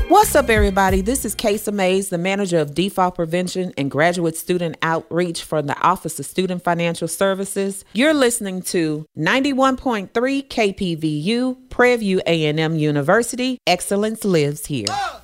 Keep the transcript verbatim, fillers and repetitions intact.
What's up, everybody? This is Kaysa Mays, the manager of Default Prevention and Graduate Student Outreach for the Office of Student Financial Services. You're listening to ninety-one point three K P V U, Prairie View A and M University. Excellence lives here. Oh!